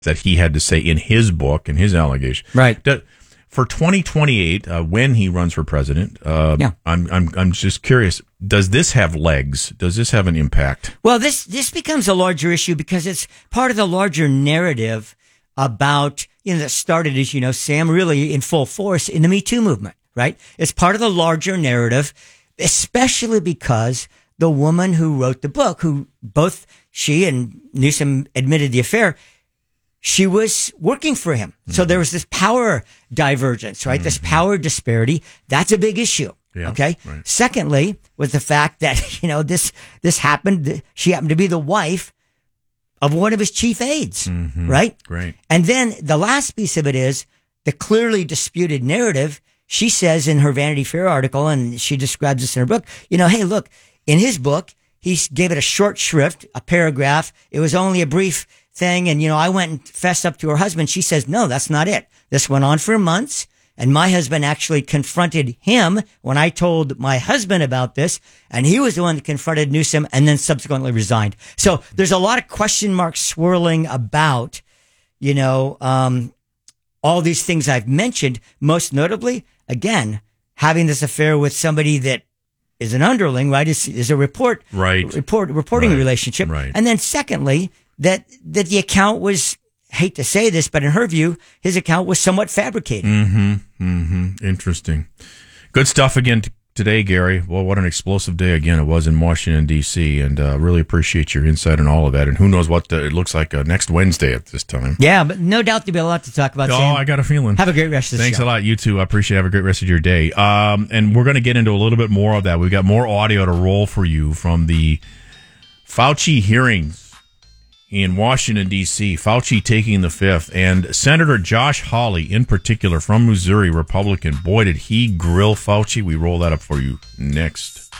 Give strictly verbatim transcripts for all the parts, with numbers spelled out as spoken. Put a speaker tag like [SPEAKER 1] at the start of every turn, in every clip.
[SPEAKER 1] that he had to say in his book, in his allegation.
[SPEAKER 2] Right.
[SPEAKER 1] Do, for twenty twenty-eight, uh, when he runs for president, uh,
[SPEAKER 2] yeah.
[SPEAKER 1] I'm, I'm, I'm just curious, does this have legs? Does this have an impact?
[SPEAKER 2] Well, this, this becomes a larger issue because it's part of the larger narrative about, you know, that started, as you know, Sam, really in full force in the Me Too movement, right? It's part of the larger narrative, especially because the woman who wrote the book, who both she and Newsom admitted the affair, she was working for him. Mm-hmm. So there was this power divergence, right? Mm-hmm. This power disparity. That's a big issue. Yeah, okay. Right. Secondly, was the fact that, you know, this, this happened. She happened to be the wife of one of his chief aides, mm-hmm. right?
[SPEAKER 1] Great.
[SPEAKER 2] And then the last piece of it is the clearly disputed narrative. She says in her Vanity Fair article, and she describes this in her book, you know, hey, look, in his book, he gave it a short shrift, a paragraph. It was only a brief thing. And, you know, I went and fessed up to her husband. She says, no, that's not it. This went on for months. And my husband actually confronted him when I told my husband about this. And he was the one that confronted Newsom and then subsequently resigned. So there's a lot of question marks swirling about, you know, um, all these things I've mentioned, most notably, again, having this affair with somebody that is an underling, right? Is is a report,
[SPEAKER 1] right?
[SPEAKER 2] Report reporting
[SPEAKER 1] right.
[SPEAKER 2] relationship,
[SPEAKER 1] right?
[SPEAKER 2] And then secondly, that that the account was, hate to say this, but in her view, his account was somewhat fabricated.
[SPEAKER 1] Mm-hmm. Mm-hmm. Interesting. Good stuff again t- today, Gary. Well, what an explosive day again it was in Washington, D C, and uh, really appreciate your insight on all of that. And who knows what the, it looks like uh, next Wednesday at this time.
[SPEAKER 2] Yeah, but no doubt there'll be a lot to talk about,
[SPEAKER 1] Oh,
[SPEAKER 2] Sam.
[SPEAKER 1] I got a feeling.
[SPEAKER 2] Have a great rest of the
[SPEAKER 1] Thanks
[SPEAKER 2] show.
[SPEAKER 1] a lot. You too. I appreciate it. Have a great rest of your day. Um, and we're going to get into a little bit more of that. We've got more audio to roll for you from the Fauci hearings in Washington, D C, Fauci taking the fifth, and Senator Josh Hawley, in particular, from Missouri, Republican. Boy, did he grill Fauci. We roll that up for you next.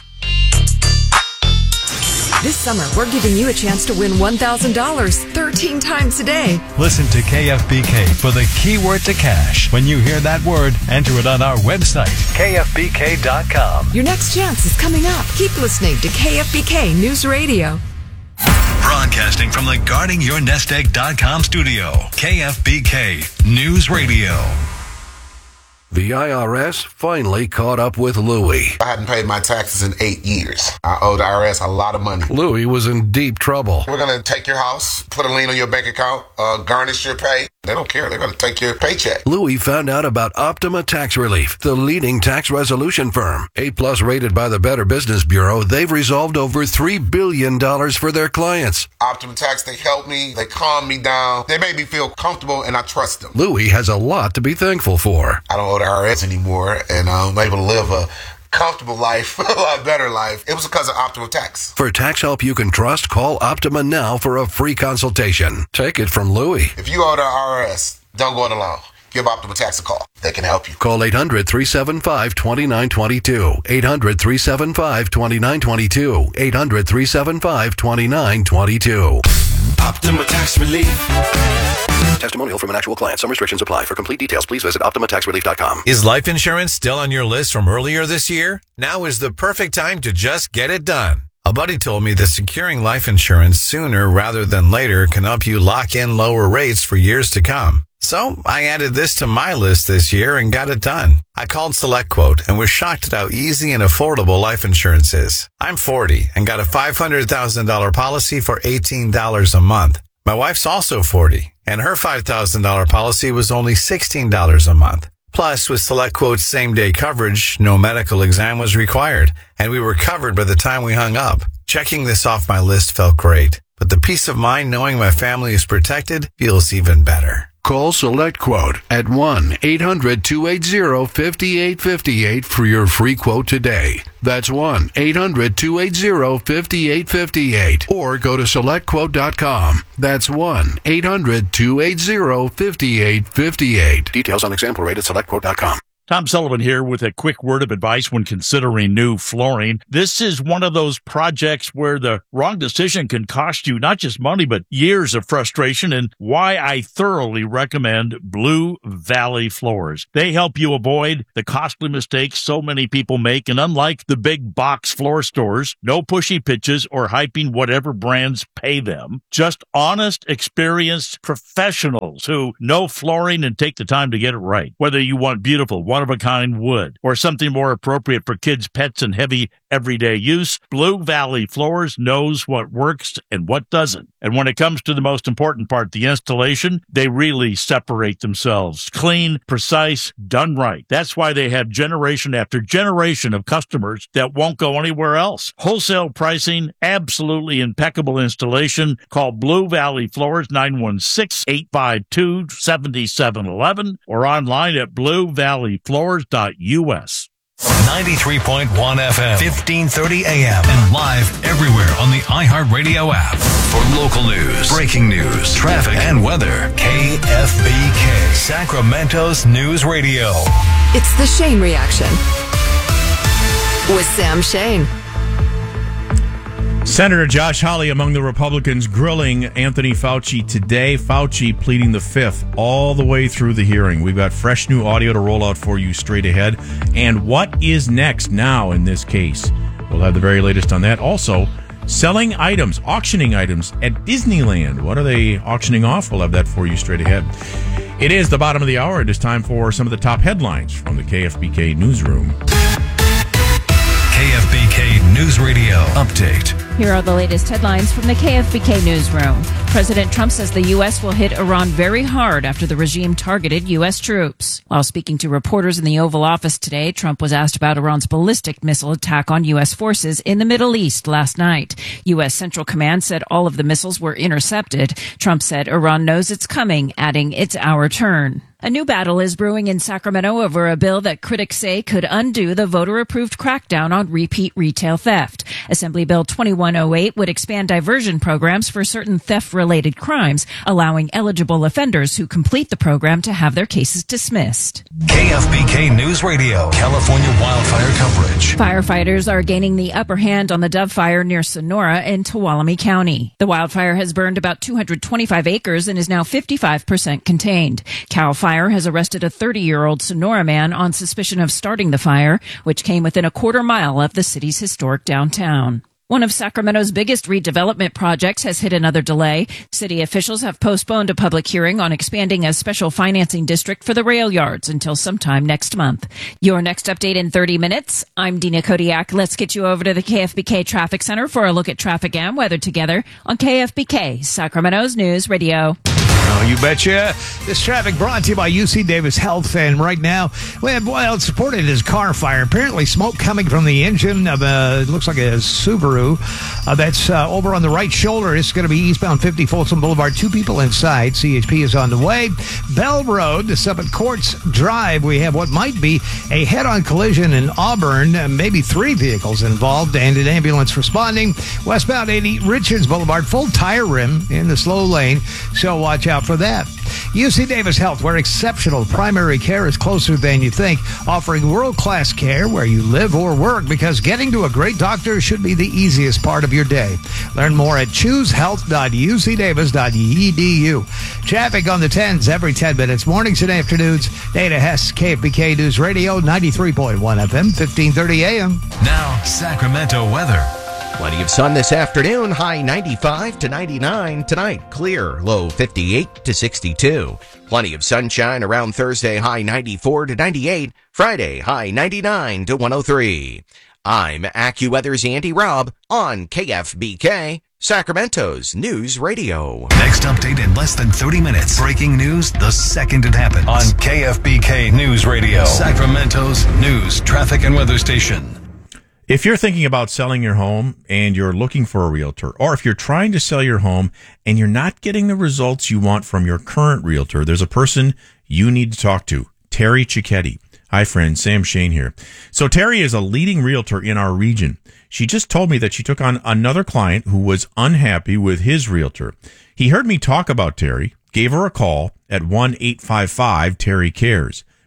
[SPEAKER 3] This summer, we're giving you a chance to win one thousand dollars thirteen times a day.
[SPEAKER 4] Listen to K F B K for the keyword to cash. When you hear that word, enter it on our website, K F B K dot com.
[SPEAKER 3] Your next chance is coming up. Keep listening to K F B K News Radio.
[SPEAKER 4] Broadcasting from the guarding your nest egg dot com studio, K F B K News Radio.
[SPEAKER 5] The I R S finally caught up with Louie.
[SPEAKER 6] I hadn't paid my taxes in eight years. I owe the I R S a lot of money.
[SPEAKER 5] Louie was in deep trouble.
[SPEAKER 6] We're going to take your house, put a lien on your bank account, uh, garnish your pay. They don't care. They're going to take your paycheck.
[SPEAKER 5] Louie found out about Optima Tax Relief, the leading tax resolution firm. A-plus rated by the Better Business Bureau, they've resolved over three billion dollars for their clients.
[SPEAKER 6] Optima Tax, they help me. They calm me down. They make me feel comfortable, and I trust them.
[SPEAKER 5] Louie has a lot to be thankful for.
[SPEAKER 6] I don't owe the I R S anymore, and I'm able to live a comfortable life, a lot better life. It was because of Optima Tax.
[SPEAKER 5] For tax help you can trust, call Optima now for a free consultation. Take it from Louie.
[SPEAKER 6] If you owe the I R S, don't go it alone. Give Optima Tax a call. They can help you.
[SPEAKER 5] Call eight hundred, three seven five, two nine two two. eight hundred, three seven five, two nine two two. eight hundred, three seven five, two nine two two.
[SPEAKER 7] Optima Tax Relief.
[SPEAKER 5] Testimonial from an actual client. Some restrictions apply. For complete details, please visit optima tax relief dot com.
[SPEAKER 8] Is life insurance still on your list from earlier this year? Now is the perfect time to just get it done. A buddy told me that securing life insurance sooner rather than later can help you lock in lower rates for years to come. So I added this to my list this year and got it done. I called SelectQuote and was shocked at how easy and affordable life insurance is. I'm forty and got a five hundred thousand dollars policy for eighteen dollars a month. My wife's also forty, and her five thousand dollars policy was only sixteen dollars a month. Plus, with SelectQuote's same-day coverage, no medical exam was required, and we were covered by the time we hung up. Checking this off my list felt great, but the peace of mind knowing my family is protected feels even better.
[SPEAKER 5] Call SelectQuote at one eight hundred, two eight zero, five eight five eight for your free quote today. That's one eight hundred, two eight zero, five eight five eight. Or go to select quote dot com. That's one eight hundred, two eight zero, five eight five eight. Details on example rate at select quote dot com.
[SPEAKER 9] Tom Sullivan here with a quick word of advice when considering new flooring. This is one of those projects where the wrong decision can cost you not just money, but years of frustration, and why I thoroughly recommend Blue Valley Floors. They help you avoid the costly mistakes so many people make, and unlike the big box floor stores, no pushy pitches or hyping whatever brands pay them. Just honest, experienced professionals who know flooring and take the time to get it right. Whether you want beautiful, one-of-a-kind wood or something more appropriate for kids, pets, and heavy everyday use, Blue Valley Floors knows what works and what doesn't. And when it comes to the most important part, the installation, they really separate themselves. Clean, precise, done right. That's why they have generation after generation of customers that won't go anywhere else. Wholesale pricing, absolutely impeccable installation. Call Blue Valley Floors, nine one six, eight five two, seven seven one one or online at blue valley floors dot u s.
[SPEAKER 4] ninety-three point one F M, fifteen thirty A M, and live everywhere on the iHeartRadio app. For local news, breaking news, traffic, and weather, K F B K, Sacramento's News Radio.
[SPEAKER 3] It's the Shane Reaction with Sam Shane.
[SPEAKER 1] Senator Josh Hawley among the Republicans grilling Anthony Fauci today. Fauci pleading the fifth all the way through the hearing. We've got fresh new audio to roll out for you straight ahead. And what is next now in this case? We'll have the very latest on that. Also, selling items, auctioning items at Disneyland. What are they auctioning off? We'll have that for you straight ahead. It is the bottom of the hour. It is time for some of the top headlines from the K F B K newsroom.
[SPEAKER 4] K F B K News Radio update.
[SPEAKER 10] Here are the latest headlines from the K F B K newsroom. President Trump says the U S will hit Iran very hard after the regime targeted U S troops. While speaking to reporters in the Oval Office today, Trump was asked about Iran's ballistic missile attack on U S forces in the Middle East last night. U S Central Command said all of the missiles were intercepted. Trump said Iran knows it's coming, adding, "It's our turn." A new battle is brewing in Sacramento over a bill that critics say could undo the voter-approved crackdown on repeat retail theft. Assembly Bill twenty-one oh eight would expand diversion programs for certain theft-related crimes, allowing eligible offenders who complete the program to have their cases dismissed.
[SPEAKER 4] K F B K News Radio, California wildfire coverage.
[SPEAKER 10] Firefighters are gaining the upper hand on the Dove Fire near Sonora in Tuolumne County. The wildfire has burned about two hundred twenty-five acres and is now fifty-five percent contained. Cal Fire has arrested a thirty-year-old Sonora man on suspicion of starting the fire, which came within a quarter mile of the city's historic downtown. One of Sacramento's biggest redevelopment projects has hit another delay. City officials have postponed a public hearing on expanding a special financing district for the rail yards until sometime next month. Your next update in thirty minutes. I'm Dina Kodiak. Let's get you over to the K F B K Traffic Center for a look at traffic and weather together on K F B K, Sacramento's News Radio.
[SPEAKER 11] Oh, you betcha. This traffic brought to you by U C Davis Health. And right now, well, well it's reported as car fire. Apparently, smoke coming from the engine of a, it looks like a Subaru. Uh, that's uh, over on the right shoulder. It's going to be eastbound fifty Folsom Boulevard. Two people inside. C H P is on the way. Bell Road, this up at Courts Drive. We have what might be a head-on collision in Auburn. Uh, maybe three vehicles involved and an ambulance responding. Westbound eighty Richards Boulevard. Full tire rim in the slow lane. So watch out for that. U C Davis Health, where exceptional primary care is closer than you think, offering world-class care where you live or work, because getting to a great doctor should be the easiest part of your day. Learn more at choose health dot u c davis dot e d u. Traffic on the tens every ten minutes, mornings and afternoons. Dana Hess, K F B K News Radio, ninety-three point one F M, fifteen thirty A M.
[SPEAKER 4] Now, Sacramento weather.
[SPEAKER 12] Plenty of sun this afternoon, high ninety-five to ninety-nine. Tonight, clear, low fifty-eight to sixty-two. Plenty of sunshine around Thursday, high ninety-four to ninety-eight. Friday, high ninety-nine to one oh three. I'm AccuWeather's Andy Robb on K F B K, Sacramento's News Radio.
[SPEAKER 4] Next update in less than thirty minutes. Breaking news the second it happens on K F B K News Radio, Sacramento's news, traffic, and weather station.
[SPEAKER 1] If you're thinking about selling your home and you're looking for a realtor, or if you're trying to sell your home and you're not getting the results you want from your current realtor, there's a person you need to talk to, Terry Cicchetti. Hi, friend. Sam Shane here. So Terry is a leading realtor in our region. She just told me that she took on another client who was unhappy with his realtor. He heard me talk about Terry, gave her a call at one eight five five Terry Cares.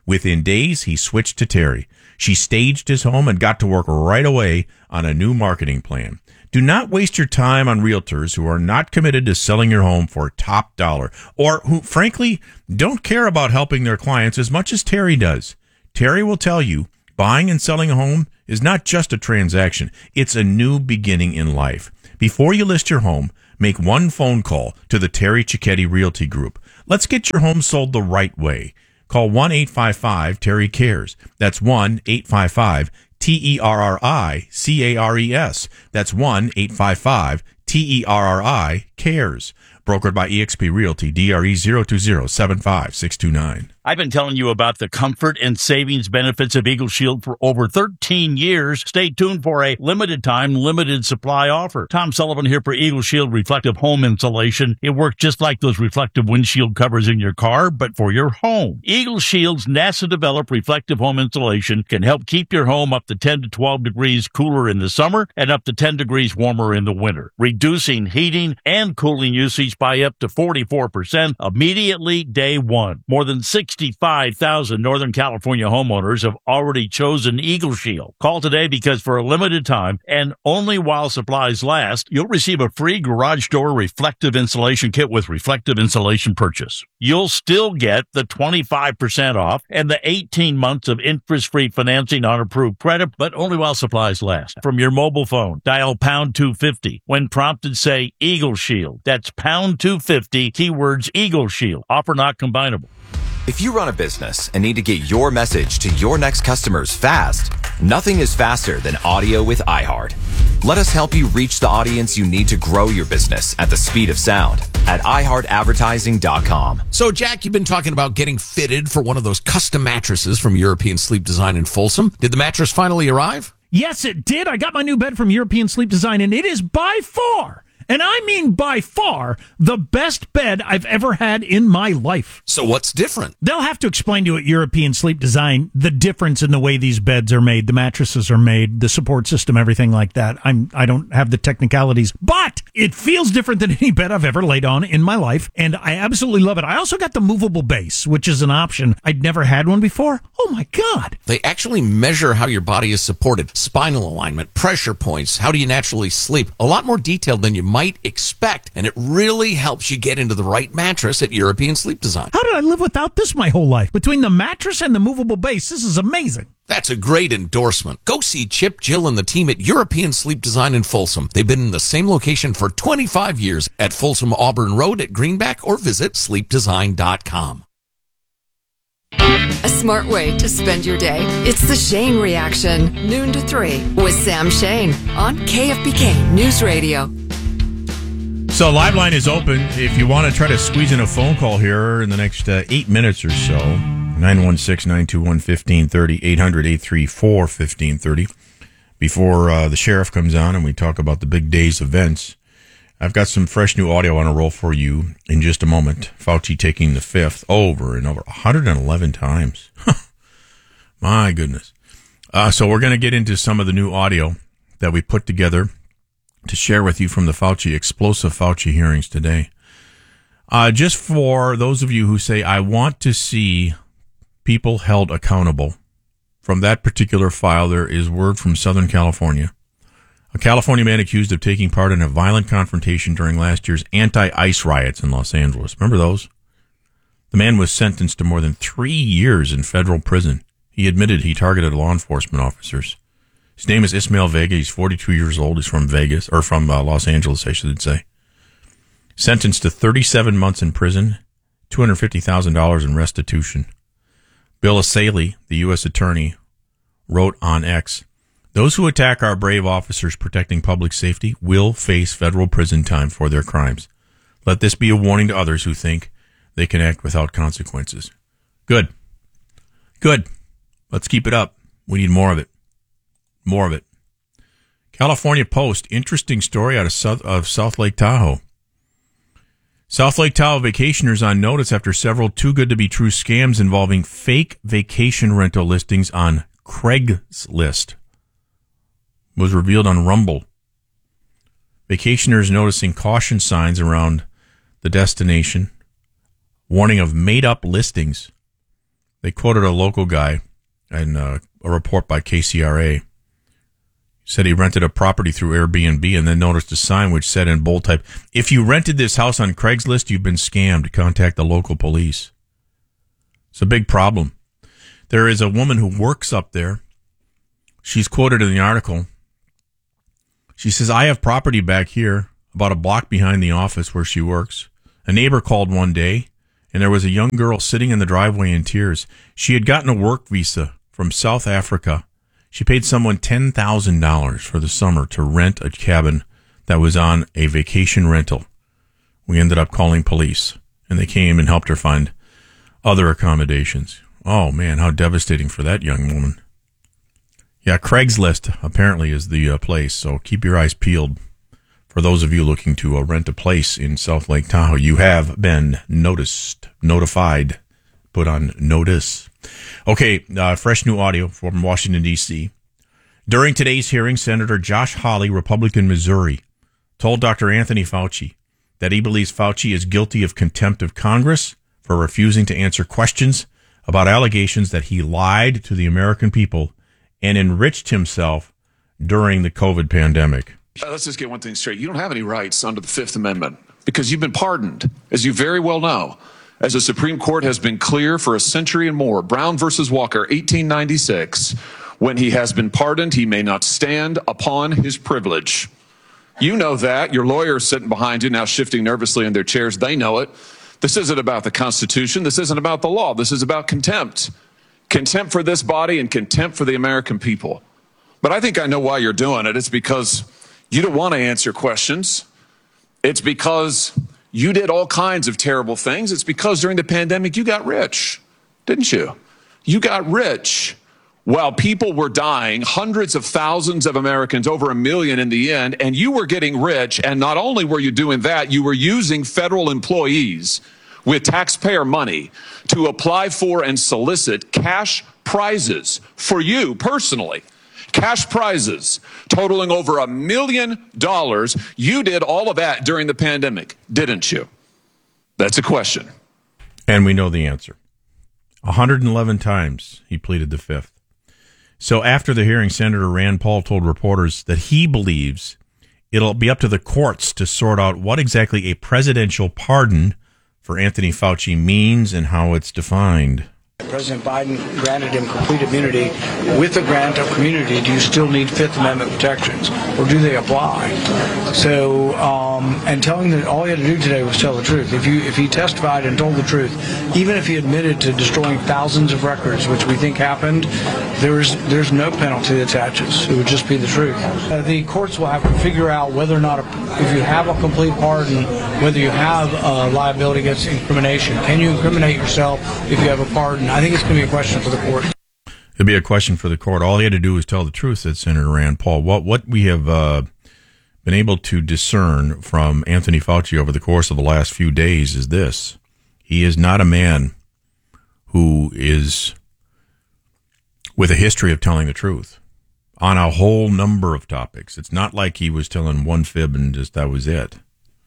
[SPEAKER 1] Within days, he switched to Terry. She staged his home and got to work right away on a new marketing plan. Do not waste your time on realtors who are not committed to selling your home for top dollar, or who, frankly, don't care about helping their clients as much as Terry does. Terry will tell you buying and selling a home is not just a transaction. It's a new beginning in life. Before you list your home, make one phone call to the Terry Cicchetti Realty Group. Let's get your home sold the right way. Call one eight five five Terry Cares. That's one eight five five T E R R I C A R E S. That's one eight five five T E R R I CARES. Brokered by eXp Realty, D R E zero two zero seven five six two nine.
[SPEAKER 9] I've been telling you about the comfort and savings benefits of Eagle Shield for over thirteen years. Stay tuned for a limited time, limited supply offer. Tom Sullivan here for Eagle Shield Reflective Home Insulation. It works just like those reflective windshield covers in your car, but for your home. Eagle Shield's NASA-developed reflective home insulation can help keep your home up to ten to twelve degrees cooler in the summer and up to ten degrees warmer in the winter, reducing heating and cooling usage by up to forty-four percent immediately day one. More than sixty-five thousand Northern California homeowners have already chosen Eagle Shield. Call today because for a limited time and only while supplies last, you'll receive a free garage door reflective insulation kit with reflective insulation purchase. You'll still get the twenty-five percent off and the eighteen months of interest-free financing on approved credit, but only while supplies last. From your mobile phone, dial pound two fifty. When prompted, say Eagle Shield. That's pound two fifty, keywords Eagle Shield. Offer not combinable.
[SPEAKER 13] If you run a business and need to get your message to your next customers fast, nothing is faster than audio with iHeart. Let us help you reach the audience you need to grow your business at the speed of sound at i heart advertising dot com.
[SPEAKER 14] So, Jack, you've been talking about getting fitted for one of those custom mattresses from European Sleep Design in Folsom. Did the mattress finally arrive?
[SPEAKER 15] Yes, it did. I got my new bed from European Sleep Design, and it is by far, and I mean by far, the best bed I've ever had in my life.
[SPEAKER 14] So what's different?
[SPEAKER 15] They'll have to explain to it, European Sleep Design, the difference in the way these beds are made, the mattresses are made, the support system, everything like that. I'm, I don't have the technicalities, but it feels different than any bed I've ever laid on in my life, and I absolutely love it. I also got the movable base, which is an option. I'd never had one before. Oh, my God.
[SPEAKER 14] They actually measure how your body is supported, spinal alignment, pressure points, how do you naturally sleep, a lot more detailed than you might expect, and it really helps you get into the right mattress at European Sleep Design.
[SPEAKER 15] How did I live without this my whole life? Between the mattress and the movable base, this is amazing.
[SPEAKER 14] That's a great endorsement. Go see Chip, Jill, and the team at European Sleep Design in Folsom. They've been in the same location for twenty-five years at Folsom Auburn Road at Greenback, or visit sleep design dot com.
[SPEAKER 3] A smart way to spend your day. It's the Shane Reaction, noon to three, with Sam Shane on K F B K News Radio.
[SPEAKER 1] So Liveline is open. If you want to try to squeeze in a phone call here in the next uh, eight minutes or so, nine one six, nine two one, one five three zero, eight hundred, eight three four, one five three zero. Before uh, the sheriff comes on and we talk about the big day's events, I've got some fresh new audio on a roll for you in just a moment. Fauci taking the fifth over and over one hundred eleven times. My goodness. Uh, so we're going to get into some of the new audio that we put together to share with you from the Fauci, explosive Fauci hearings today. Uh, just for those of you who say, I want to see people held accountable, from that particular file, there is word from Southern California. A California man accused of taking part in a violent confrontation during last year's anti-ICE riots in Los Angeles. Remember those? The man was sentenced to more than three years in federal prison. He admitted he targeted law enforcement officers. His name is Ismael Vega. He's forty-two years old. He's from Vegas, or from uh, Los Angeles, I should say. Sentenced to thirty-seven months in prison, two hundred fifty thousand dollars in restitution. Bill Asaley, the U S attorney, wrote on X, those who attack our brave officers protecting public safety will face federal prison time for their crimes. Let this be a warning to others who think they can act without consequences. Good. Good. Let's keep it up. We need more of it. More of it. California Post, interesting story out of South, of South Lake Tahoe. South Lake Tahoe vacationers on notice after several too-good-to-be-true scams involving fake vacation rental listings on Craigslist. Was revealed on Rumble. Vacationers noticing caution signs around the destination, warning of made-up listings They quoted a local guy in uh, a report by K C R A. He said he rented a property through Airbnb and then noticed a sign which said in bold type, "If you rented this house on Craigslist, you've been scammed. Contact the local police." It's a big problem. There is a woman who works up there. She's quoted in the article. She says, "I have property back here about a block behind the office where she works. A neighbor called one day, and there was a young girl sitting in the driveway in tears. She had gotten a work visa from South Africa. She paid someone ten thousand dollars for the summer to rent a cabin that was on a vacation rental. We ended up calling police, and they came and helped her find other accommodations." Oh, man, how devastating for that young woman. Yeah, Craigslist apparently is the uh, place, so keep your eyes peeled. For those of you looking to uh, rent a place in South Lake Tahoe, you have been noticed, notified, put on notice. Okay, uh, fresh new audio from Washington, D C During today's hearing, Senator Josh Hawley, Republican Missouri, told Doctor Anthony Fauci that he believes Fauci is guilty of contempt of Congress for refusing to answer questions about allegations that he lied to the American people and enriched himself during the COVID pandemic.
[SPEAKER 16] Uh, let's just get one thing straight. You don't have any rights under the Fifth Amendment because you've been pardoned, as you very well know. As the Supreme Court has been clear for a century and more, Brown versus Walker, eighteen ninety-six, when he has been pardoned, he may not stand upon his privilege. You know that. Your lawyers sitting behind you now shifting nervously in their chairs. They know it. This isn't about the Constitution. This isn't about the law. This is about contempt. Contempt for this body and contempt for the American people. But I think I know why you're doing it. It's because you don't want to answer questions. It's because you did all kinds of terrible things. It's because during the pandemic, you got rich, didn't you? You got rich while people were dying, hundreds of thousands of Americans, over a million in the end, and you were getting rich. And not only were you doing that, you were using federal employees with taxpayer money to apply for and solicit cash prizes for you personally. Cash prizes totaling over a million dollars. You did all of that during the pandemic, didn't you? That's a question.
[SPEAKER 1] And we know the answer. one hundred eleven times he pleaded the fifth. So after the hearing, Senator Rand Paul told reporters that he believes it'll be up to the courts to sort out what exactly a presidential pardon for Anthony Fauci means and how it's defined.
[SPEAKER 17] President Biden granted him complete immunity. With the grant of immunity, do you still need Fifth Amendment protections, or do they apply? So, um, and telling that all he had to do today was tell the truth. If you if he testified and told the truth, even if he admitted to destroying thousands of records, which we think happened, there's there's no penalty that attaches. It would just be the truth. Uh, the courts will have to figure out whether or not, a, if you have a complete pardon, whether you have uh, liability against incrimination. Can you incriminate yourself if you have a pardon? I think it's going to be a question for the court.
[SPEAKER 1] It'll be a question for the court. All he had to do was tell the truth, said Senator Rand Paul. What what we have uh, been able to discern from Anthony Fauci over the course of the last few days is this. He is not a man who is with a history of telling the truth on a whole number of topics. It's not like he was telling one fib and just that was it.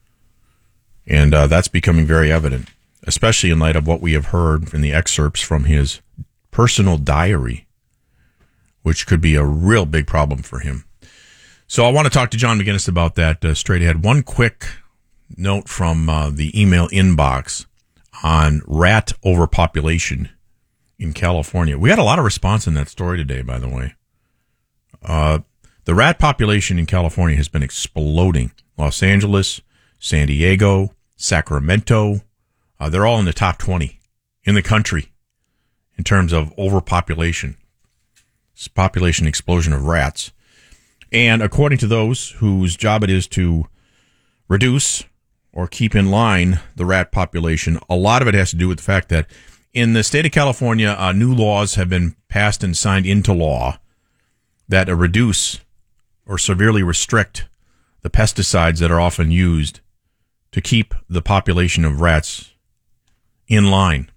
[SPEAKER 1] And uh, that's becoming very evident, especially in light of what we have heard in the excerpts from his personal diary, which could be a real big problem for him. So I want to talk to John McGinnis about that uh, straight ahead. One quick note from uh, the email inbox on rat overpopulation in California. We had a lot of response in that story today, by the way. Uh, the rat population in California has been exploding. Los Angeles, San Diego, Sacramento, Uh, they're all in the top twenty in the country in terms of overpopulation. It's population explosion of rats. And according to those whose job it is to reduce or keep in line the rat population, a lot of it has to do with the fact that in the state of California, uh, new laws have been passed and signed into law that uh, reduce or severely restrict the pesticides that are often used to keep the population of rats in line.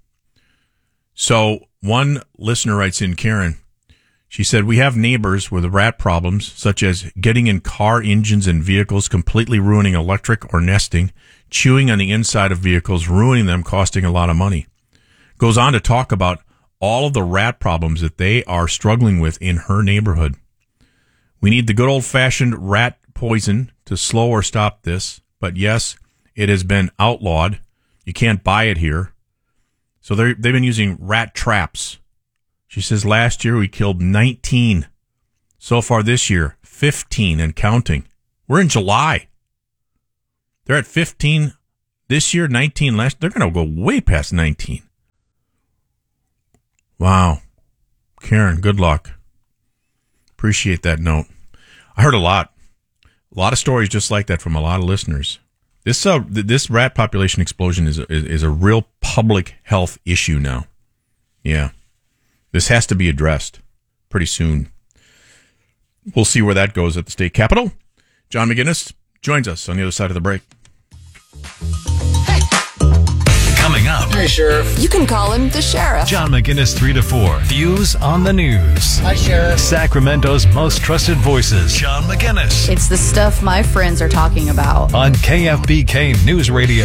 [SPEAKER 1] So one listener writes in, Karen, she said, we have neighbors with rat problems, such as getting in car engines and vehicles, completely ruining electric or nesting, chewing on the inside of vehicles, ruining them, costing a lot of money. Goes on to talk about all of the rat problems that they are struggling with in her neighborhood. We need the good old-fashioned rat poison to slow or stop this. But yes, it has been outlawed. You can't buy it here. So they've been using rat traps. She says last year we killed nineteen. So far this year, fifteen and counting. We're in July. They're at fifteen this year, nineteen last. They're going to go way past nineteen. Wow. Karen, good luck. Appreciate that note. I heard a lot. A lot of stories just like that from a lot of listeners. This uh, this rat population explosion is, is is a real public health issue now. Yeah. This has to be addressed pretty soon. We'll see where that goes at the state capitol. John McGinnis joins us on the other side of the break.
[SPEAKER 4] Coming up.
[SPEAKER 3] Hey, Sheriff. You can call him the Sheriff.
[SPEAKER 4] John McGinnis, three to four. Views on the news.
[SPEAKER 18] Hi, Sheriff.
[SPEAKER 4] Sacramento's most trusted voices. John McGinnis.
[SPEAKER 19] It's the stuff my friends are talking about.
[SPEAKER 4] On K F B K News Radio.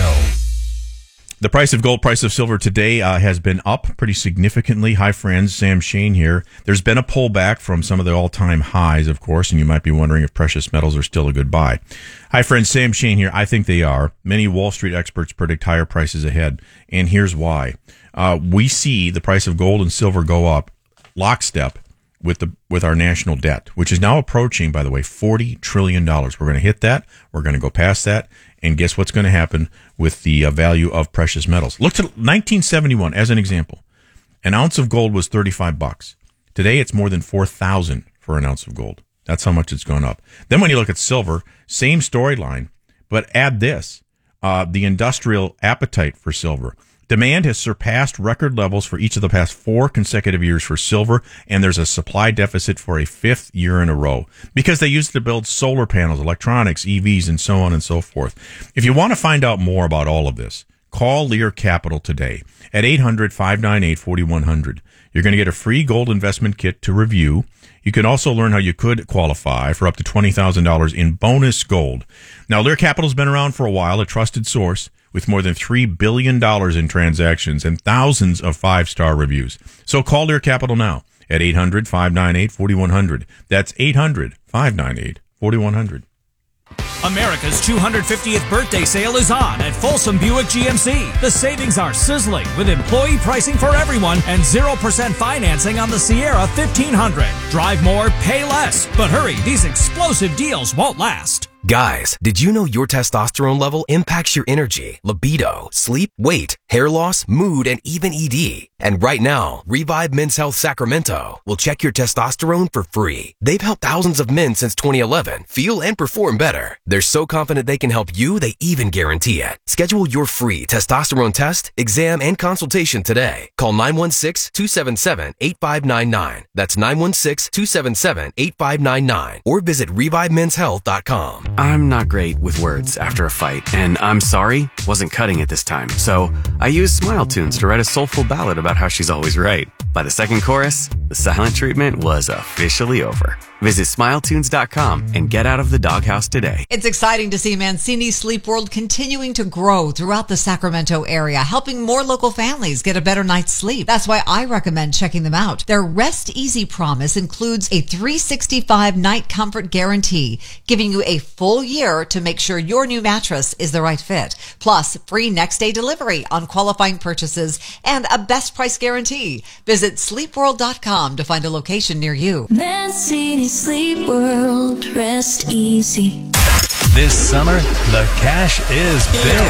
[SPEAKER 1] The price of gold, price of silver today uh, has been up pretty significantly. Hi, friends. Sam Shane here. There's been a pullback from some of the all-time highs, of course, and you might be wondering if precious metals are still a good buy. Hi, friends. Sam Shane here. I think they are. Many Wall Street experts predict higher prices ahead, and here's why. Uh, we see the price of gold and silver go up lockstep with the with our national debt, which is now approaching, by the way, forty trillion dollars. We're going to hit that. We're going to go past that. And guess what's going to happen with the uh, value of precious metals? Look to nineteen seventy-one as an example. An ounce of gold was thirty-five bucks. Today it's more than four thousand for an ounce of gold. That's how much it's gone up. Then when you look at silver, same storyline, but add this, uh, the industrial appetite for silver. Demand has surpassed record levels for each of the past four consecutive years for silver, and there's a supply deficit for a fifth year in a row because they use it to build solar panels, electronics, E Vs, and so on and so forth. If you want to find out more about all of this, call Lear Capital today at eight hundred, five nine eight, four one zero zero. You're going to get a free gold investment kit to review. You can also learn how you could qualify for up to twenty thousand dollars in bonus gold. Now, Lear Capital's been around for a while, a trusted source with more than three billion dollars in transactions and thousands of five-star reviews. So call Lear Capital now at eight hundred, five nine eight, four one zero zero. That's eight hundred, five nine eight, four one zero zero.
[SPEAKER 20] America's two hundred fiftieth birthday sale is on at Folsom Buick G M C. The savings are sizzling with employee pricing for everyone and zero percent financing on the Sierra fifteen hundred. Drive more, pay less. But hurry, these explosive deals won't last.
[SPEAKER 21] Guys, did you know your testosterone level impacts your energy, libido, sleep, weight, hair loss, mood, and even E D? And right now, Revive Men's Health Sacramento will check your testosterone for free. They've helped thousands of men since twenty eleven feel and perform better. They're so confident they can help you, they even guarantee it. Schedule your free testosterone test, exam, and consultation today. Call nine one six, two seven seven, eight five nine nine. That's nine one six, two seven seven, eight five nine nine. Or visit revive men's health dot com.
[SPEAKER 22] I'm not great with words after a fight, and I'm sorry wasn't cutting it this time. So I used Smile Tunes to write a soulful ballad about how she's always right. By the second chorus, the silent treatment was officially over. Visit smile tunes dot com and get out of the doghouse today.
[SPEAKER 23] It's exciting to see Mancini Sleep World continuing to grow throughout the Sacramento area, helping more local families get a better night's sleep. That's why I recommend checking them out. Their Rest Easy promise includes a three sixty-five night comfort guarantee, giving you a full year to make sure your new mattress is the right fit. Plus, free next day delivery on qualifying purchases and a best price guarantee. Visit sleep world dot com to find a location near you.
[SPEAKER 24] Mancini Sleep World, rest easy.
[SPEAKER 4] This summer, the cash is big.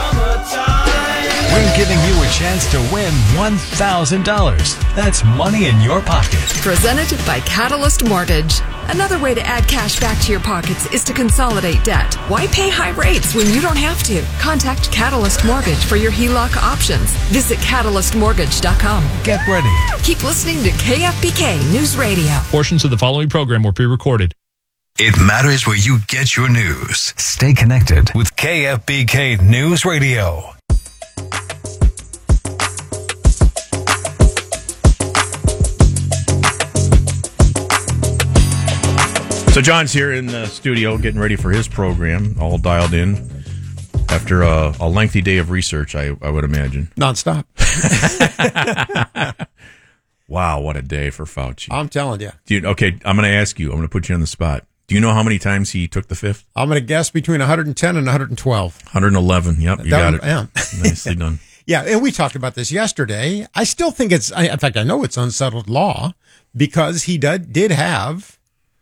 [SPEAKER 4] We're giving you a chance to win one thousand dollars. That's money in your pocket.
[SPEAKER 3] Presented by Catalyst Mortgage. Another way to add cash back to your pockets is to consolidate debt. Why pay high rates when you don't have to? Contact Catalyst Mortgage for your H E L O C options. Visit catalyst mortgage dot com.
[SPEAKER 4] Get ready.
[SPEAKER 3] Keep listening to K F B K News Radio.
[SPEAKER 25] Portions of the following program were pre-recorded.
[SPEAKER 4] It matters where you get your news. Stay connected with K F B K News Radio.
[SPEAKER 1] So John's here in the studio getting ready for his program, all dialed in after a, a lengthy day of research, I, I would imagine.
[SPEAKER 26] Nonstop.
[SPEAKER 1] Wow, what a day for Fauci.
[SPEAKER 2] I'm telling you.
[SPEAKER 1] Do you okay, I'm going to ask you. I'm going to put you on the spot. Do you know how many times he took the fifth?
[SPEAKER 2] I'm going to guess between one hundred ten and one hundred twelve.
[SPEAKER 1] one hundred eleven. Yep, you
[SPEAKER 2] That
[SPEAKER 1] got
[SPEAKER 2] one-
[SPEAKER 1] it.
[SPEAKER 2] yeah.
[SPEAKER 1] Nicely done.
[SPEAKER 2] Yeah, and we talked about this yesterday. I still think it's, I- in fact, I know it's unsettled law because he did, did have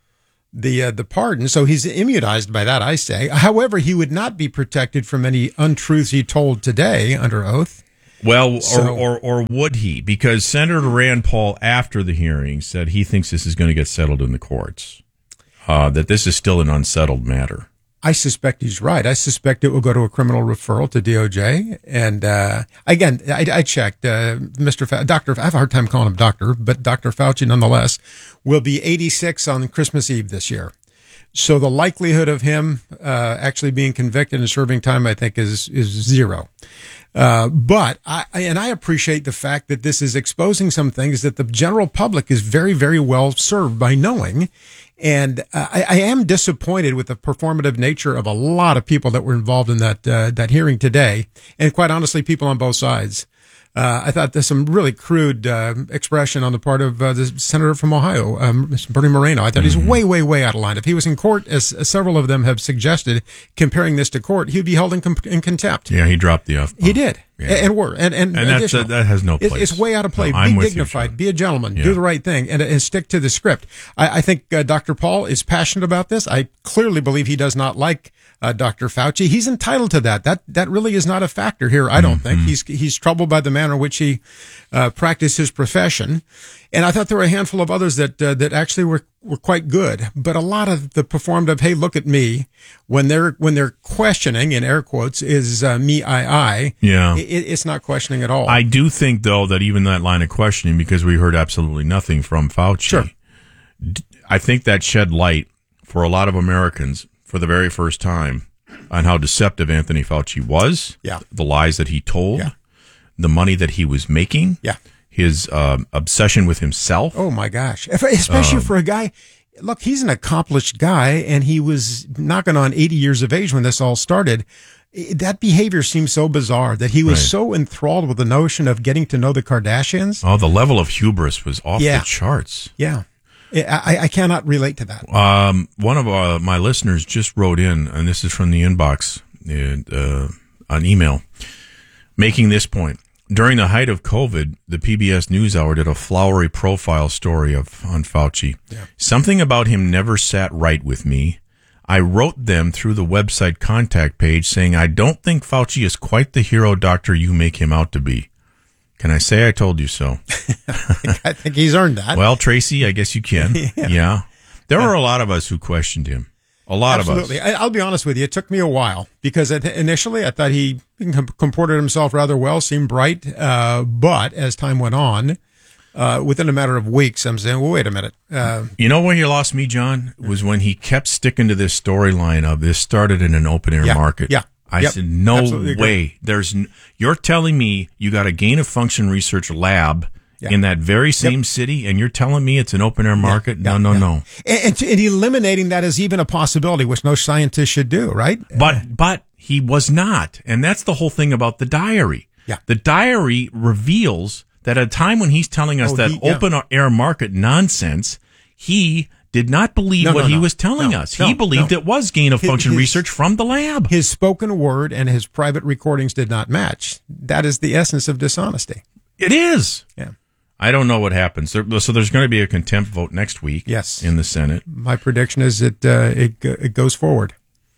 [SPEAKER 2] the uh, the pardon, so he's immunized by that, I say. However, he would not be protected from any untruths he told today under oath.
[SPEAKER 1] Well,
[SPEAKER 2] So-
[SPEAKER 1] or, or or would he? Because Senator Rand Paul, after the hearing, said he thinks this is going to get settled in the courts, uh, that this is still an unsettled matter.
[SPEAKER 2] I suspect he's right. I suspect it will go to a criminal referral to D O J. And uh, again, I, I checked. Uh, Mister Fa- Doctor, I have a hard time calling him doctor, but Doctor Fauci, nonetheless, will be eighty-six on Christmas Eve this year. So the likelihood of him uh, actually being convicted and serving time, I think, is is zero. Uh, but I and I appreciate the fact that this is exposing some things that the general public is very, very well served by knowing. And uh, I, I am disappointed with the performative nature of a lot of people that were involved in that uh, that hearing today, and quite honestly, people on both sides. Uh, I thought there's some really crude uh, expression on the part of uh, the senator from Ohio, um, Bernie Moreno. I thought he's way, way, way out of line. If he was in court, as, as several of them have suggested, comparing this to court, he'd be held in, com- in contempt.
[SPEAKER 1] Yeah, he dropped the F.
[SPEAKER 2] He did.
[SPEAKER 1] Yeah.
[SPEAKER 2] And were. And, and,
[SPEAKER 1] And that's,
[SPEAKER 2] additional.
[SPEAKER 1] uh, that has no
[SPEAKER 2] It's-
[SPEAKER 1] place.
[SPEAKER 2] It's way out of place.
[SPEAKER 1] No, I'm
[SPEAKER 2] be
[SPEAKER 1] with you,
[SPEAKER 2] dignified.
[SPEAKER 1] John.
[SPEAKER 2] Be a gentleman.
[SPEAKER 1] Yeah.
[SPEAKER 2] Do the right thing and, and stick to the script. I, I think uh, Doctor Paul is passionate about this. I clearly believe he does not like uh, Doctor Fauci. He's entitled to that. That that really is not a factor here, I don't
[SPEAKER 1] Mm-hmm.
[SPEAKER 2] think. He's he's troubled by the manner in which he uh, practiced his profession. And I thought there were a handful of others that uh, that actually were, were quite good. But a lot of the performed of, hey, look at me, when they're when they're questioning, in air quotes, is uh, me, I, I.
[SPEAKER 1] Yeah.
[SPEAKER 2] It, it's not questioning at all.
[SPEAKER 1] I do think, though, that even that line of questioning, because we heard absolutely nothing from Fauci,
[SPEAKER 2] Sure.
[SPEAKER 1] d- I think that shed light for a lot of Americans for the very first time on how deceptive Anthony Fauci was,
[SPEAKER 2] Yeah.
[SPEAKER 1] the lies that he told,
[SPEAKER 2] Yeah.
[SPEAKER 1] the money that he was making,
[SPEAKER 2] Yeah.
[SPEAKER 1] his um, obsession with himself.
[SPEAKER 2] Oh my gosh! If- Especially
[SPEAKER 1] Um,
[SPEAKER 2] for a guy. Look, he's an accomplished guy, and he was knocking on eighty years of age when this all started. I- That behavior seems so bizarre that he was
[SPEAKER 1] Right.
[SPEAKER 2] so enthralled with the notion of getting to know the Kardashians.
[SPEAKER 1] Oh, the level of hubris was off
[SPEAKER 2] Yeah.
[SPEAKER 1] the charts.
[SPEAKER 2] Yeah, I, I- I cannot relate to that.
[SPEAKER 1] Um, one of uh, my listeners just wrote in, and this is from the inbox, and, uh, an email, making this point. During the height of COVID, the P B S NewsHour did a flowery profile story of on Fauci. Something about him never sat right with me. I wrote them through the website contact page saying, I don't think Fauci is quite the hero doctor you make him out to be. Can I say I told you so?
[SPEAKER 2] I think he's earned that.
[SPEAKER 1] Well, Tracy, I guess you can.
[SPEAKER 2] Yeah.
[SPEAKER 1] yeah. There were a lot of us who questioned him. A lot
[SPEAKER 2] Absolutely.
[SPEAKER 1] of us.
[SPEAKER 2] I, I'll be honest with you. It took me a while because it, initially I thought he com- comported himself rather well, seemed bright. Uh, but as time went on, uh, within a matter of weeks, I'm saying, well, wait a minute. Uh,
[SPEAKER 1] You know where you lost me, John? Was when he kept sticking to this storyline of this started in an open air
[SPEAKER 2] Yeah,
[SPEAKER 1] market.
[SPEAKER 2] yeah,
[SPEAKER 1] I
[SPEAKER 2] yep,
[SPEAKER 1] said, no
[SPEAKER 2] absolutely agree.
[SPEAKER 1] way. There's, n- you're telling me you got a gain of function research lab
[SPEAKER 2] Yeah.
[SPEAKER 1] in that very same city, and you're telling me it's an open air market?
[SPEAKER 2] yeah,
[SPEAKER 1] no, no,
[SPEAKER 2] yeah.
[SPEAKER 1] no.
[SPEAKER 2] and, and, to, and eliminating that as even a possibility, which no scientist should do, right?
[SPEAKER 1] But but he was not, and that's the whole thing about the diary.
[SPEAKER 2] Yeah.
[SPEAKER 1] The diary reveals that at a time when he's telling us
[SPEAKER 2] Oh,
[SPEAKER 1] that
[SPEAKER 2] he- yeah.
[SPEAKER 1] open air market nonsense, he did not believe
[SPEAKER 2] No,
[SPEAKER 1] what
[SPEAKER 2] no,
[SPEAKER 1] he
[SPEAKER 2] no.
[SPEAKER 1] was telling
[SPEAKER 2] No,
[SPEAKER 1] us.
[SPEAKER 2] no,
[SPEAKER 1] he believed
[SPEAKER 2] no.
[SPEAKER 1] it was gain of
[SPEAKER 2] His-
[SPEAKER 1] function
[SPEAKER 2] his-
[SPEAKER 1] research from the lab.
[SPEAKER 2] His spoken word and his private recordings did not match. That is the essence of dishonesty.
[SPEAKER 1] It is.
[SPEAKER 2] Yeah.
[SPEAKER 1] I don't know what happens. There, so there's going to be a contempt vote next week.
[SPEAKER 2] Yes.
[SPEAKER 1] In the Senate.
[SPEAKER 2] My prediction is that uh, it go- it goes forward.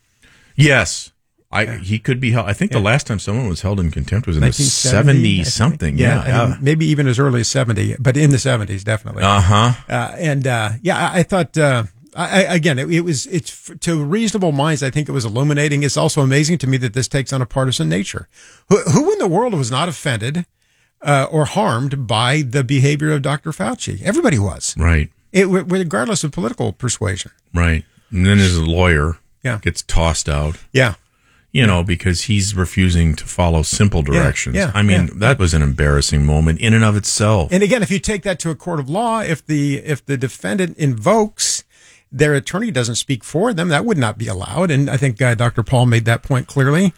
[SPEAKER 1] Yes. I he could be held. I think the
[SPEAKER 2] Yeah.
[SPEAKER 1] last time someone was held in contempt was in the
[SPEAKER 2] nineteen seventy,
[SPEAKER 1] seventy
[SPEAKER 2] I think.
[SPEAKER 1] something.
[SPEAKER 2] Yeah,
[SPEAKER 1] Yeah.
[SPEAKER 2] and maybe even as early as seventy, but in the seventies, definitely.
[SPEAKER 1] Uh-huh.
[SPEAKER 2] Uh, and uh, yeah, I, I thought. Uh, I, I- again, it, it was it's f- to reasonable minds. I think it was illuminating. It's also amazing to me that this takes on a partisan nature. Who, who in the world was not offended uh, or harmed by the behavior of Doctor Fauci? Everybody was,
[SPEAKER 1] Right.
[SPEAKER 2] it, regardless of political persuasion.
[SPEAKER 1] Right. And then his lawyer
[SPEAKER 2] Yeah.
[SPEAKER 1] gets tossed out.
[SPEAKER 2] Yeah.
[SPEAKER 1] You know, because he's refusing to follow simple directions.
[SPEAKER 2] yeah,
[SPEAKER 1] I mean,
[SPEAKER 2] yeah.
[SPEAKER 1] that was an embarrassing moment in and of itself.
[SPEAKER 2] And again, if you take that to a court of law, if the if the defendant invokes their attorney doesn't speak for them, that would not be allowed. And I think uh, Doctor Paul made that point clearly.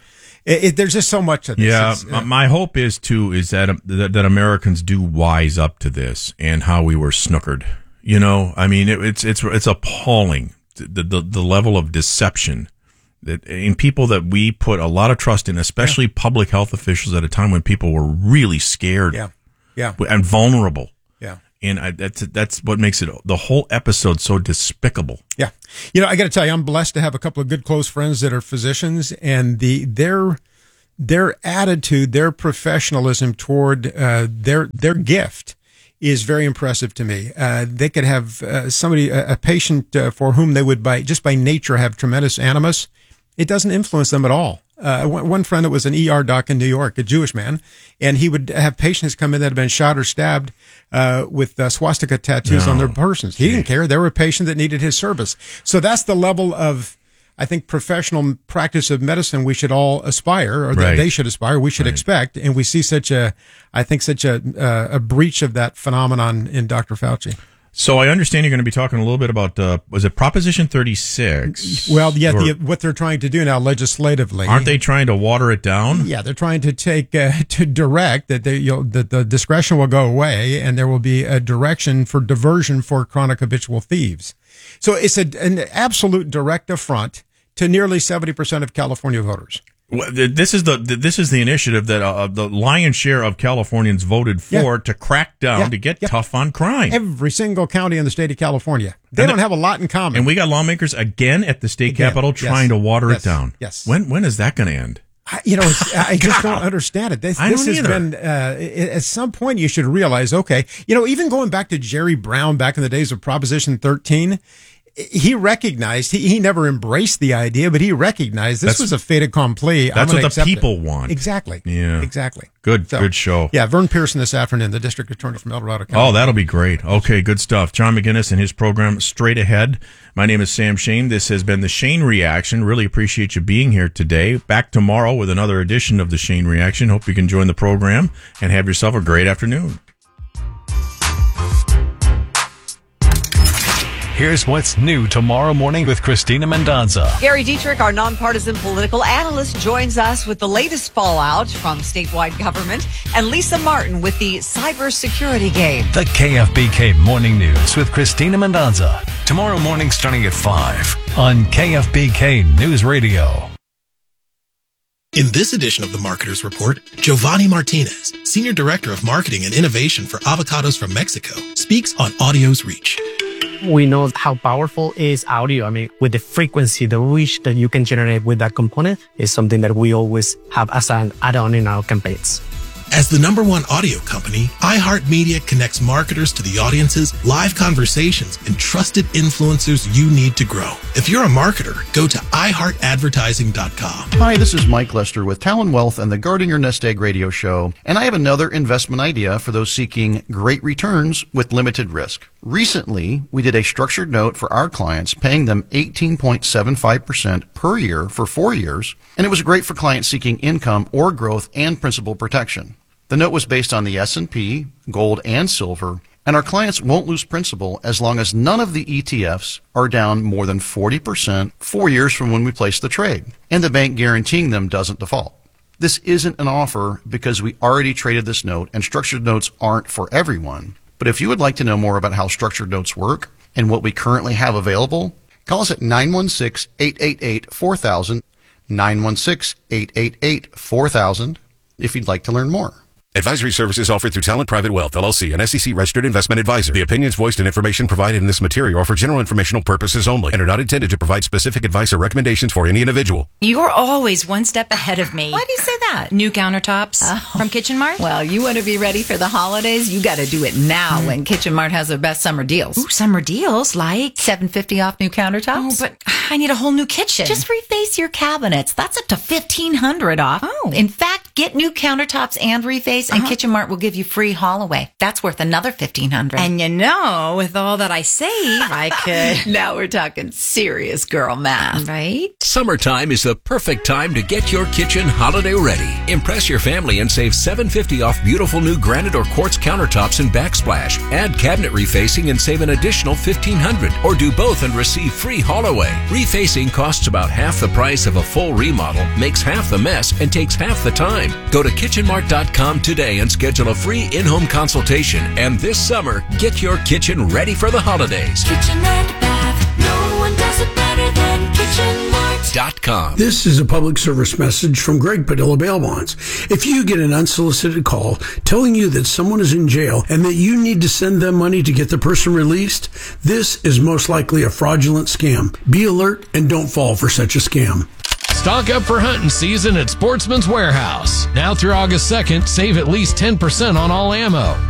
[SPEAKER 2] It, it, there's just so much of this.
[SPEAKER 1] Yeah,
[SPEAKER 2] It's, uh,
[SPEAKER 1] my hope is too is that, um, that that Americans do wise up to this and how we were snookered. You know, I mean, it, it's it's it's appalling the, the the level of deception that in people that we put a lot of trust in, especially yeah. public health officials at a time when people were really scared,
[SPEAKER 2] yeah, yeah,
[SPEAKER 1] and vulnerable.
[SPEAKER 2] Yeah.
[SPEAKER 1] And I, that's that's what makes it the whole episode so despicable.
[SPEAKER 2] Yeah, you know, I got to tell you, I'm blessed to have a couple of good close friends that are physicians, and the their their attitude, their professionalism toward uh, their their gift is very impressive to me. Uh, they could have uh, somebody, a, a patient uh, for whom they would by just by nature have tremendous animus. It doesn't influence them at all. Uh, one, one friend that was an E R doc in New York, a Jewish man, and he would have patients come in that had been shot or stabbed uh, with uh, swastika tattoos
[SPEAKER 1] No.
[SPEAKER 2] on their persons. He didn't care. They were a patient that needed his service. So that's the level of, I think, professional practice of medicine we should all aspire, or that
[SPEAKER 1] Right.
[SPEAKER 2] they should aspire, we should
[SPEAKER 1] Right.
[SPEAKER 2] expect. And we see such a, I think, such a uh, a breach of that phenomenon in Doctor Fauci.
[SPEAKER 1] So I understand you're going to be talking a little bit about, uh, was it Proposition thirty-six?
[SPEAKER 2] Well, yeah,
[SPEAKER 1] Or-
[SPEAKER 2] the, what they're trying to do now legislatively.
[SPEAKER 1] aren't they trying to water it down?
[SPEAKER 2] Yeah, they're trying to take uh, to direct that they, you'll, that the discretion will go away, and there will be a direction for diversion for chronic habitual thieves. So it's a, an absolute direct affront to nearly seventy percent of California voters.
[SPEAKER 1] Well, th- This is the th- this is the initiative that uh, the lion's share of Californians voted for
[SPEAKER 2] Yeah.
[SPEAKER 1] to crack down
[SPEAKER 2] Yeah.
[SPEAKER 1] to get
[SPEAKER 2] Yeah.
[SPEAKER 1] tough on crime.
[SPEAKER 2] Every single county in the state of California, they
[SPEAKER 1] And
[SPEAKER 2] don't
[SPEAKER 1] the-
[SPEAKER 2] have a lot in common.
[SPEAKER 1] And we got lawmakers again at the state
[SPEAKER 2] Again,
[SPEAKER 1] capitol
[SPEAKER 2] yes.
[SPEAKER 1] trying to water
[SPEAKER 2] Yes.
[SPEAKER 1] it down.
[SPEAKER 2] Yes.
[SPEAKER 1] When when is that going to end?
[SPEAKER 2] I- You know, it's, I just don't understand it. This,
[SPEAKER 1] I
[SPEAKER 2] this
[SPEAKER 1] don't
[SPEAKER 2] has
[SPEAKER 1] either.
[SPEAKER 2] been, uh, i- at some point you should realize, okay, you know, even going back to Jerry Brown back in the days of Proposition thirteen, he recognized, he, he never embraced the idea, but he recognized this
[SPEAKER 1] That's-
[SPEAKER 2] was a fait accompli. I'm
[SPEAKER 1] That's
[SPEAKER 2] gonna
[SPEAKER 1] what the
[SPEAKER 2] accept it.
[SPEAKER 1] people want.
[SPEAKER 2] Exactly.
[SPEAKER 1] Yeah.
[SPEAKER 2] Exactly.
[SPEAKER 1] Good
[SPEAKER 2] So,
[SPEAKER 1] good show.
[SPEAKER 2] Yeah, Vern Pearson this afternoon, the district attorney from El Dorado County.
[SPEAKER 1] Oh, that'll be great. Okay, good stuff. John McGinnis and his program Straight Ahead. My name is Sam Shane. This has been the Shane Reaction. Really appreciate you being here today. Back tomorrow with another edition of the Shane Reaction. Hope you can join the program and have yourself a great afternoon.
[SPEAKER 4] Here's what's new tomorrow morning with Christina Mendonza.
[SPEAKER 23] Gary Dietrich, our nonpartisan political analyst, joins us with the latest fallout from statewide government, and Lisa Martin with the cybersecurity game.
[SPEAKER 4] The K F B K Morning News with Christina Mendonza. Tomorrow morning starting at five on K F B K News Radio.
[SPEAKER 5] In this edition of the Marketers Report, Giovanni Martinez, Senior Director of Marketing and Innovation for Avocados from Mexico, speaks on audio's reach.
[SPEAKER 6] We know how powerful is audio. I mean, with the frequency, the reach that you can generate with that component is something that we always have as an add-on in our campaigns.
[SPEAKER 5] As the number one audio company, iHeartMedia connects marketers to the audiences, live conversations, and trusted influencers you need to grow. If you're a marketer, go to i heart advertising dot com.
[SPEAKER 7] Hi, this is Mike Lester with Talon Wealth and the Guarding Your Nest Egg radio show, and I have another investment idea for those seeking great returns with limited risk. Recently, we did a structured note for our clients, paying them eighteen point seven five percent per year for four years, and it was great for clients seeking income or growth and principal protection. The note was based on the S and P, gold, and silver, and our clients won't lose principal as long as none of the E T Fs are down more than forty percent four years from when we placed the trade, and the bank guaranteeing them doesn't default. This isn't an offer because we already traded this note, and structured notes aren't for everyone. But if you would like to know more about how structured notes work and what we currently have available, call us at nine one six, eight eight eight, four thousand, nine one six, eight eight eight, four thousand, if you'd like to learn more.
[SPEAKER 8] Advisory services offered through Talent Private Wealth, L L C, an S E C-registered investment advisor. The opinions voiced and information provided in this material are for general informational purposes only and are not intended to provide specific advice or recommendations for any individual.
[SPEAKER 18] You're always one step ahead of me.
[SPEAKER 26] Why do you say that?
[SPEAKER 18] New countertops
[SPEAKER 26] Oh.
[SPEAKER 18] from Kitchen Mart?
[SPEAKER 26] Well, you want to be ready for the holidays? You got to do it now
[SPEAKER 18] Mm.
[SPEAKER 26] when Kitchen Mart has their best summer deals.
[SPEAKER 18] Ooh, summer deals like
[SPEAKER 26] seven fifty off new countertops.
[SPEAKER 18] Oh, but I need a whole new kitchen.
[SPEAKER 26] Just reface your cabinets. That's up to fifteen hundred off.
[SPEAKER 18] Oh.
[SPEAKER 26] In fact,
[SPEAKER 9] Get new countertops and reface, and
[SPEAKER 18] Uh-huh.
[SPEAKER 9] Kitchen Mart will give you free haul away. That's worth another fifteen hundred dollars.
[SPEAKER 18] And you know, with all that I save, I could.
[SPEAKER 9] Now we're talking serious girl math.
[SPEAKER 18] Right?
[SPEAKER 10] Summertime is the perfect time to get your kitchen holiday ready. Impress your family and save seven dollars and fifty cents off beautiful new granite or quartz countertops and backsplash. Add cabinet refacing and save an additional fifteen hundred dollars, or do both and receive free haul away. Refacing costs about half the price of a full remodel, makes half the mess, and takes half the time. Go to kitchen mart dot com today and schedule a free in-home consultation. And this summer, get your kitchen ready for the holidays.
[SPEAKER 24] Kitchen and bath, no one does it better than Kitchen Mart.
[SPEAKER 10] Dot com.
[SPEAKER 11] This is a public service message from Greg Padilla Bail Bonds. If you get an unsolicited call telling you that someone is in jail and that you need to send them money to get the person released, this is most likely a fraudulent scam. Be alert and don't fall for such a scam.
[SPEAKER 25] Stock up for hunting season at Sportsman's Warehouse. Now through August second, save at least ten percent on all ammo.